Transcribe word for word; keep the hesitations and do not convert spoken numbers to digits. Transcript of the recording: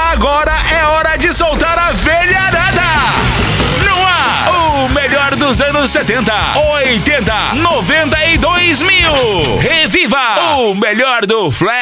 Agora é hora de soltar a velharada. No ar, o melhor dos anos setenta, oitenta, noventa e dois mil. Reviva o melhor do Flash.